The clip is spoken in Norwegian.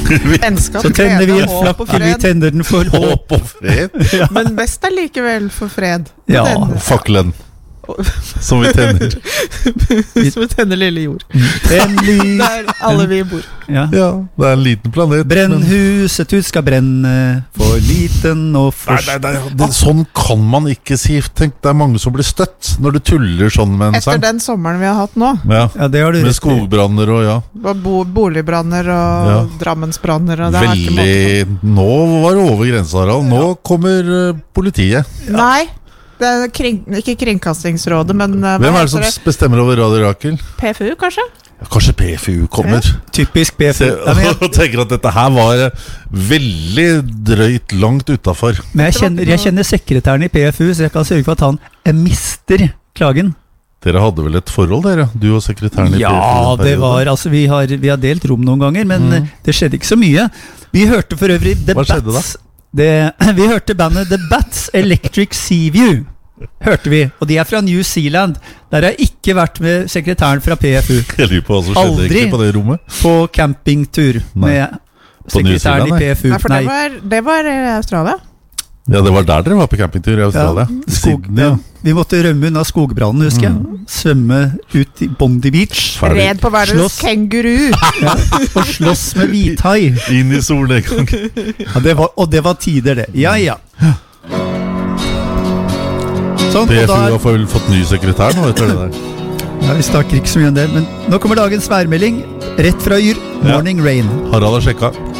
Vennskap, Så tenner vi glede, en håp og flakk, vi fred. tenner den for håp. Håp og fred. Men best likevel for fred. Ja. Fakkelen som vi tenner. Som vi tenner lille jord. Tenn lys. Der alle vi bor. Ja. Ja, det en liten planet. Brenn huset ut skal brenne, for liten og Nei, sånn kan man ikke si. Tenk, det mange som blir støtt når du tuller sånn med en Etter sang. den sommeren vi har hatt nå, Ja, Ja, det har du med rett i. skogbranner og ja. boligbranner og Ja. Drammensbranner og det er ikke måte Veldig. Nå var det over grensa, Harald. Nå kommer politiet. på. Nei, det er ikke Kringkastingsrådet, men Hvem er det som bestemmer over Radio Rakel? PFU, kanskje? Ja, kanskje PFU kommer. Typisk PFU. Se, Ja, men og tenker at dette her var veldig drøyt langt utenfor. Men jeg kjenner sekretæren i PFU, så jeg kan sørge for at han mister klagen. Dere hadde vel et forhold, dere? Du og sekretæren i PFU? Ja, den det perioden? var, altså vi har delt rom noen ganger, men det skjedde ikke så mye. Vi hørte for øvrig The Hva skjedde Bats. Vi hørte bandet The Bats Electric Seaview. Hørte vi, og de er fra New Zealand. Der har jeg ikke vært med sekretæren fra PFU Jeg lurer på hva som skjedde Aldri. egentlig på det rommet. på campingtur med På New sekretæren Zealand, i PFU. Nei, for det var i Australia. Ja, det var der dere var på campingtur i Australia. Skog, Sydney, ja. Vi måtte rømme unna skogbrannen, husker jeg. Svømme ut i Bondi Beach. Ferdig. Red på verdens Slåss. kenguru. Ja, og slåss med hvithai. Inn i solnedgang. Ja, og det var tider, det. Ja, ja. Sånn, og PFU da har vel fått ny sekretær nå, etter det der. ja, vi snakker ikke så mye om det, men nå kommer dagens værmelding. Rett fra Yr. Morning rain. Harald har sjekka.